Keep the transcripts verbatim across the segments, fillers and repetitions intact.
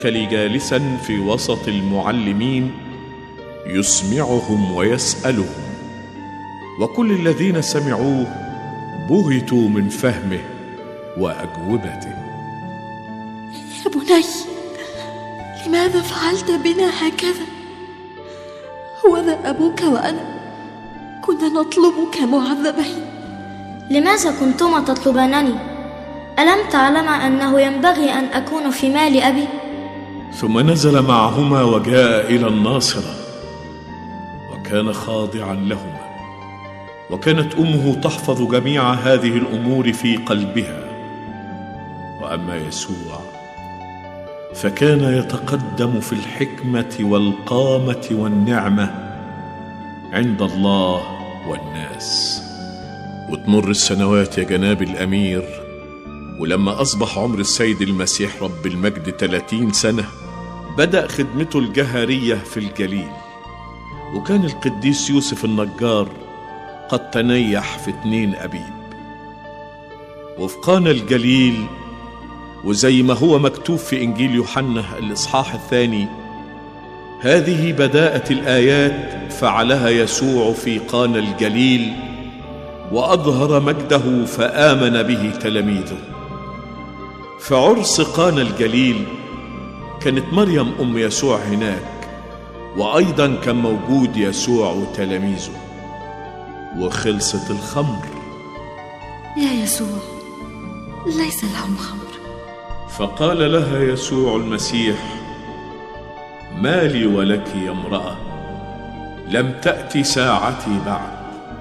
كلي جالسا في وسط المعلمين يسمعهم ويسألهم، وكل الذين سمعوه بهتوا من فهمه وأجوبته. يا بني، لماذا فعلت بنا هكذا؟ هوذا أبوك وأنا كنا نطلبك معذبين. لماذا كنتما تطلبانني؟ ألم تعلما أنه ينبغي أن أكون في مال أبي؟ ثم نزل معهما وجاء إلى الناصرة، وكان خاضعا لهما، وكانت أمه تحفظ جميع هذه الأمور في قلبها. وأما يسوع فكان يتقدم في الحكمة والقامة والنعمة عند الله والناس. وتمر السنوات يا جناب الأمير، ولما أصبح عمر السيد المسيح رب المجد ثلاثين سنة بدأ خدمته الجهرية في الجليل. وكان القديس يوسف النجار قد تنيح في اتنين أبيب. وفي قانا الجليل، وزي ما هو مكتوب في إنجيل يوحنا الإصحاح الثاني، هذه بداءة الآيات فعلها يسوع في قانا الجليل، وأظهر مجده فآمن به تلاميذه. في عرس قانا الجليل كانت مريم أم يسوع هناك، وأيضا كان موجود يسوع وتلاميذه. وخلصت الخمر. يا يسوع، ليس لهم خمر. فقال لها يسوع المسيح: ما لي ولك يا امرأة، لم تأتي ساعتي بعد.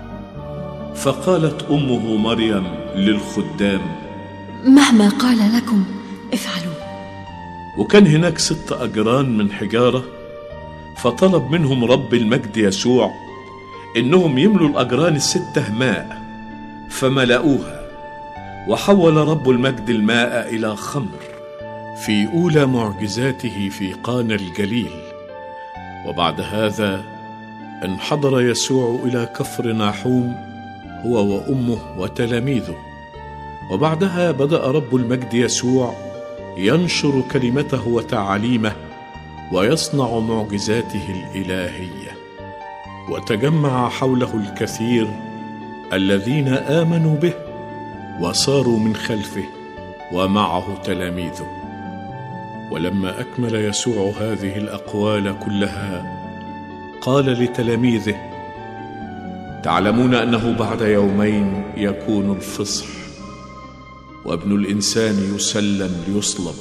فقالت أمه مريم للخدام: مهما قال لكم افعلوا. وكان هناك ست أجران من حجارة، فطلب منهم رب المجد يسوع إنهم يملوا الأجران الستة ماء، فملأوها. وحول رب المجد الماء إلى خمر في أولى معجزاته في قانا الجليل. وبعد هذا انحدر يسوع إلى كفر ناحوم هو وأمه وتلاميذه. وبعدها بدأ رب المجد يسوع ينشر كلمته وتعاليمه ويصنع معجزاته الإلهية. وتجمع حوله الكثير الذين آمنوا به وصاروا من خلفه ومعه تلاميذه. ولما أكمل يسوع هذه الأقوال كلها قال لتلاميذه: تعلمون أنه بعد يومين يكون الفصح، وابن الإنسان يسلم ليصلب.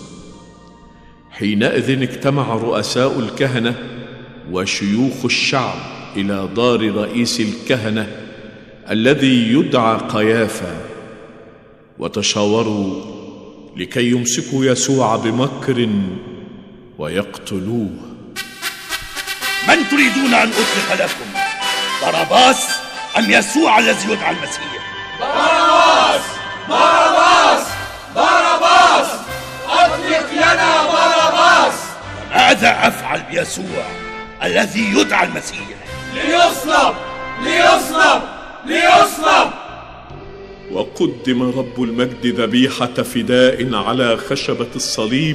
حينئذ اجتمع رؤساء الكهنة وشيوخ الشعب إلى دار رئيس الكهنة الذي يدعى قيافة، وتشاوروا لكي يمسكوا يسوع بمكر ويقتلوه. من تريدون أن أطلق لكم؟ باراباس أم يسوع الذي يدعى المسيح؟ باراباس! باراباس! باراباس! أطلق لنا باراباس! ماذا أفعل بيسوع الذي يدعى المسيح؟ ليصلب! ليصلب! ليصلب! وقدم رب المجد ذبيحة فداء على خشبة الصليب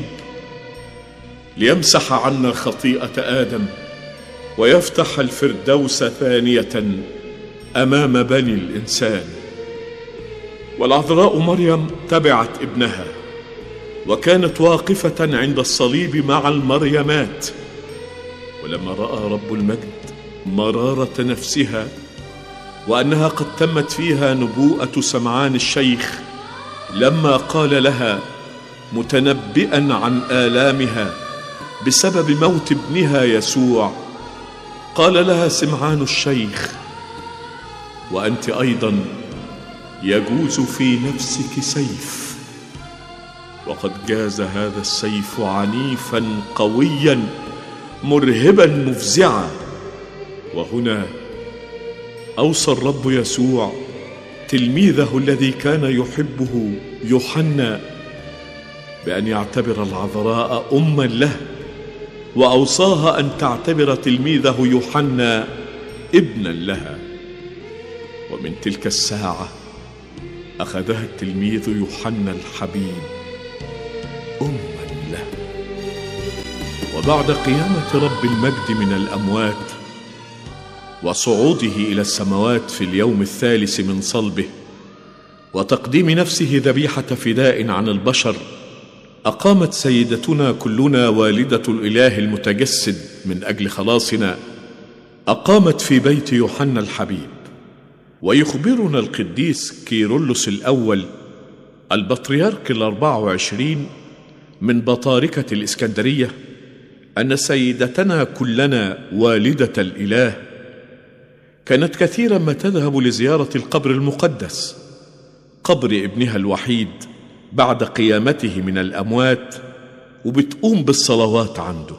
ليمسح عنا خطيئة آدم ويفتح الفردوس ثانية أمام بني الإنسان. والعذراء مريم تبعت ابنها، وكانت واقفة عند الصليب مع المريمات. ولما رأى رب المجد مرارة نفسها وأنها قد تمت فيها نبوءة سمعان الشيخ لما قال لها متنبئا عن آلامها بسبب موت ابنها يسوع، قال لها سمعان الشيخ: وأنت أيضا يجوز في نفسك سيف. وقد جاز هذا السيف عنيفا قويا مرهبا مفزعا. وهنا أوصى الرب يسوع تلميذه الذي كان يحبه يوحنا بأن يعتبر العذراء أما له، وأوصاها أن تعتبر تلميذه يوحنا ابنا لها. ومن تلك الساعة أخذها التلميذ يوحنا الحبيب أما له. وبعد قيامة رب المجد من الأموات وصعوده إلى السماوات في اليوم الثالث من صلبه وتقديم نفسه ذبيحة فداء عن البشر، أقامت سيدتنا كلنا والدة الإله المتجسد من أجل خلاصنا، أقامت في بيت يوحنا الحبيب. ويخبرنا القديس كيرلس الأول البطريرك الأربع وعشرين من بطاركة الإسكندرية أن سيدتنا كلنا والدة الإله كانت كثيرا ما تذهب لزيارة القبر المقدس، قبر ابنها الوحيد بعد قيامته من الأموات، وبتقوم بالصلوات عنده.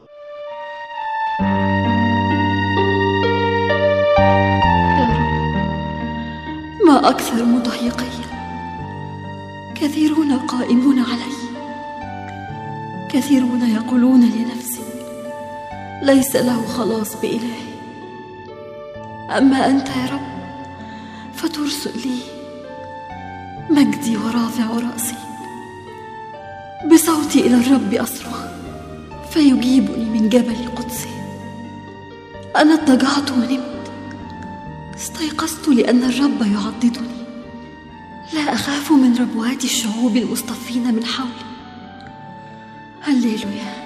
يا رب، ما أكثر مضايقي، كثيرون قائمون علي، كثيرون يقولون لنفسي ليس له خلاص بإلهي، أما أنت يا رب فترسل لي مجدي ورافع رأسي، بصوتي إلى الرب أصرخ فيجيبني من جبل قدسي. أنا اضطجعت ونمت، استيقظت لأن الرب يعضدني، لا أخاف من ربوات الشعوب المصطفين من حولي. هللويا.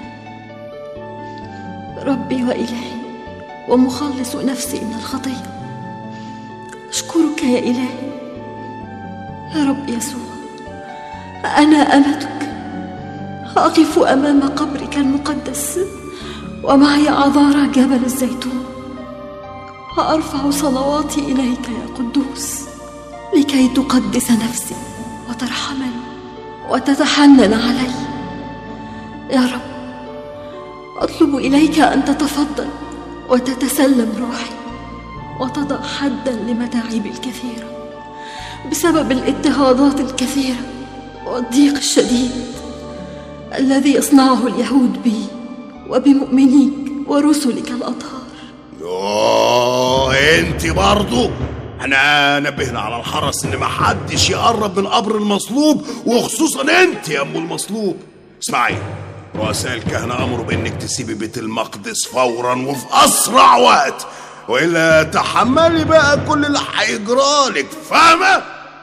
ربي وإلهي ومخلص نفسي من الخطية، أشكرك يا إلهي. يا رب يسوع، أنا أمتك، أقف أمام قبرك المقدس ومعي عذارى جبل الزيتون، وأرفع صلواتي إليك يا قدوس لكي تقدس نفسي وترحمني وتتحنن علي. يا رب، أطلب إليك أن تتفضل وتتسلم روحي وتضع حدا لمتاعبي الكثيرة بسبب الاضطهادات الكثيرة والضيق الشديد الذي يصنعه اليهود بي وبمؤمنيك ورسلك الأطهار. يوه، انت برضو احنا نبهنا على الحرس ان محدش يقرب من قبر المصلوب، وخصوصا انت يا ام المصلوب. اسمعي، رؤساء الكهنة امروا بانك تسيبي بيت المقدس فورا وفي اسرع وقت، والا تحملي بقى كل اللي هيجرالك، فاهمه؟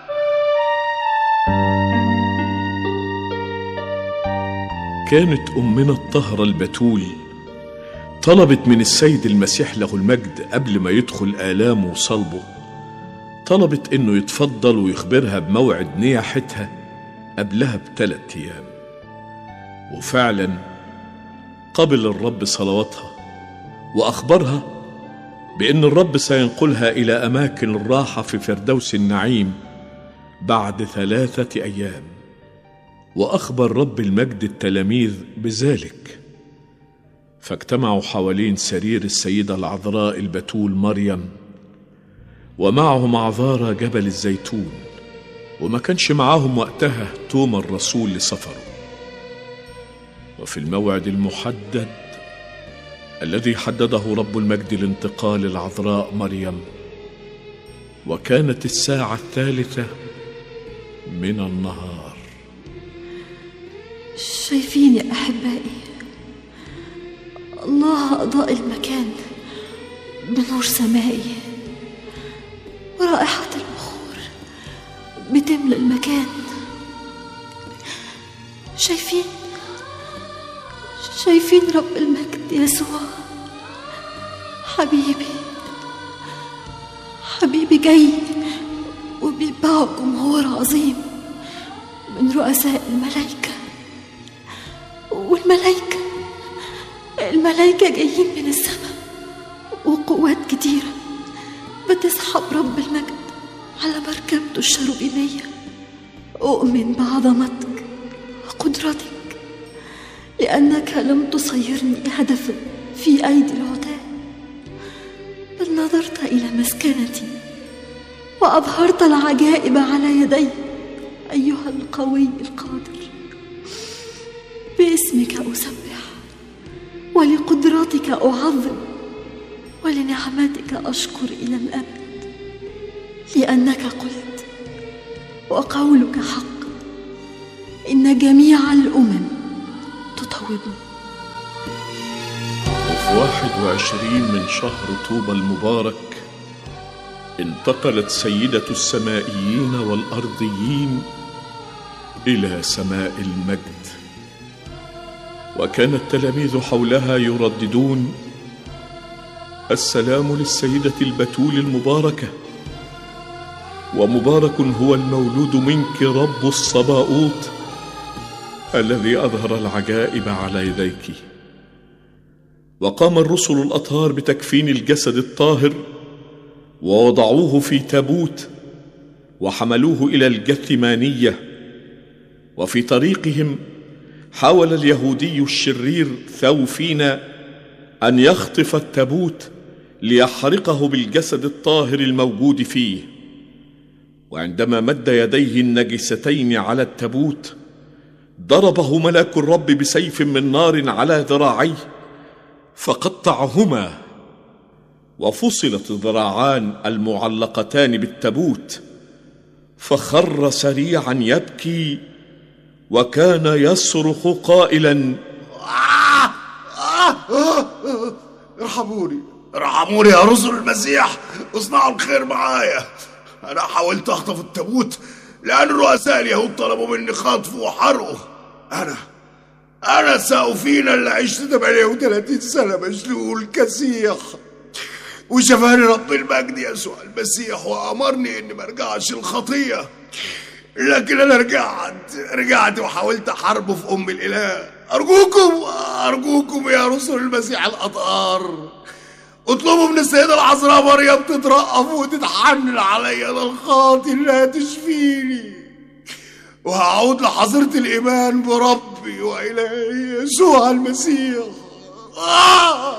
كانت أمنا الطاهرة البتول طلبت من السيد المسيح له المجد قبل ما يدخل آلامه وصلبه، طلبت إنه يتفضل ويخبرها بموعد نياحتها قبلها بثلاث أيام. وفعلا قبل الرب صلواتها وأخبرها بأن الرب سينقلها إلى أماكن الراحة في فردوس النعيم بعد ثلاثة أيام. وأخبر رب المجد التلاميذ بذلك، فاجتمعوا حوالين سرير السيدة العذراء البتول مريم، ومعهم عذارى جبل الزيتون، وما كانش معاهم وقتها توما الرسول لسفره. وفي الموعد المحدد الذي حدده رب المجد لانتقال العذراء مريم، وكانت الساعة الثالثة من النهار. شايفين يا أحبائي، الله أضاء المكان بنور سمائي، ورائحة البخور بتملأ المكان. شايفين شايفين رب المجد يسوع حبيبي حبيبي جاي وبيتبعه جمهور عظيم من رؤساء الملائكة. والملائكة الملائكة جايين من السماء، وقوات كتيرة بتسحب رب المجد على مركبته الشروبيمية. أؤمن بعظمتك وقدرتك، لأنك لم تصيرني هدفا في أيدي العتاة، بل نظرت إلى مسكنتي وأظهرت العجائب على يدي أيها القوي القادر. باسمك أسبح، ولقدرتك أعظم، ولنعمتك أشكر إلى الأبد، لأنك قلت وقولك حق، إن جميع الأمم تطوبني. وفي واحد وعشرين من شهر طوبى المبارك انتقلت سيدة السمائيين والأرضيين إلى سماء المجد، وكان التلاميذ حولها يرددون: السلام للسيدة البتول المباركة، ومبارك هو المولود منك رب الصباؤوت الذي أظهر العجائب على يديك. وقام الرسل الأطهار بتكفين الجسد الطاهر ووضعوه في تابوت وحملوه إلى الجثمانية. وفي طريقهم حاول اليهودي الشرير ثوفينا أن يخطف التابوت ليحرقه بالجسد الطاهر الموجود فيه، وعندما مد يديه النجستين على التابوت ضربه ملاك الرب بسيف من نار على ذراعيه فقطعهما، وفصلت الذراعان المعلقتان بالتابوت، فخر سريعا يبكي وكان يصرخ قائلا: آه آه آه آه ارحموني ارحموني يا رسل المسيح، اصنعوا الخير معايا. انا حاولت اخطف التابوت لان رؤساء اليهود طلبوا مني خطفه وحرقه. انا انا ساوفينا اللي عشت ثمانية وثلاثين سنه مشلول كسيح، وشفاني رب المجد يسوع المسيح وامرني اني ما ارجعش الخطيه، لكن انا رجعت رجعت وحاولت احاربه في ام الاله. ارجوكم ارجوكم يا رسل المسيح الاطهار، اطلبوا من السيدة العذراء مريم تترأف وتتحنن علي انا الخاطي انها تشفيني، وهعود لحظيرة الايمان بربي والهي يسوع المسيح. آه!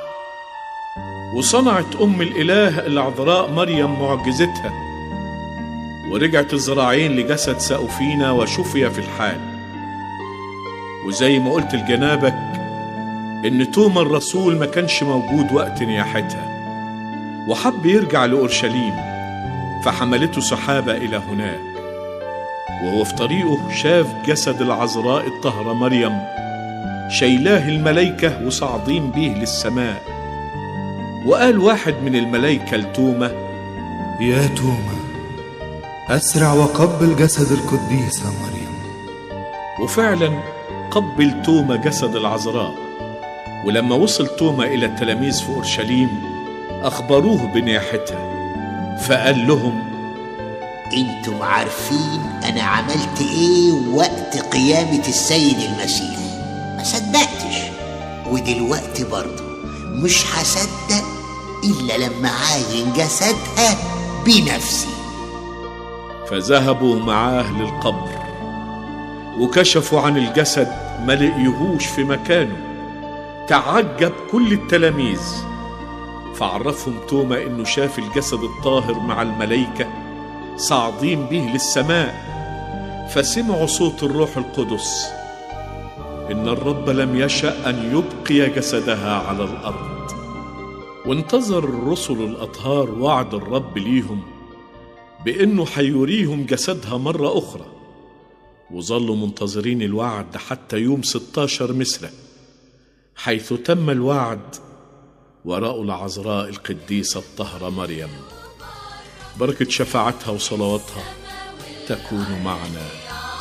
وصنعت ام الاله العذراء مريم معجزتها، ورجعت الذراعين لجسد سأوفينا وشفي في الحال. وزي ما قلت لجنابك ان توما الرسول ما كانش موجود وقت نياحتها، وحب يرجع لأورشليم، فحملته سحابة إلى هناك. وهو في طريقه شاف جسد العذراء الطاهرة مريم شايلاه الملائكة وصاعدين بيه للسماء. وقال واحد من الملائكة لتوما: يا توما، أسرع وقبل جسد القديسة مريم. وفعلا قبل توما جسد العذراء. ولما وصل توما إلى التلاميذ في أورشليم أخبروه بنياحتها، فقال لهم: انتم عارفين أنا عملت إيه وقت قيامة السيد المسيح، ما صدقتش، ودلوقتي برضه مش هصدق إلا لما عاين جسدها بنفسي. فذهبوا معاه للقبر وكشفوا عن الجسد ما لقيهوش في مكانه. تعجب كل التلاميذ، فعرفهم توما انه شاف الجسد الطاهر مع الملائكة صاعدين به للسماء. فسمعوا صوت الروح القدس: إن الرب لم يشأ أن يبقي جسدها على الأرض. وانتظر الرسل الأطهار وعد الرب ليهم بأنه حيوريهم جسدها مرة أخرى، وظلوا منتظرين الوعد حتى يوم ستاشر مسرة، حيث تم الوعد ورأوا العذراء القديسة الطاهرة مريم. بركة شفاعتها وصلواتها تكون معنا